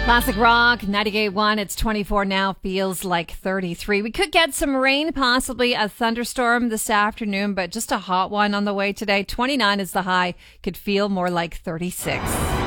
Classic Rock, 98.1. It's 24 now, feels like 33. We could get some rain, possibly a thunderstorm this afternoon, but just a hot one on the way today. 29 is the high. Could feel more like 36.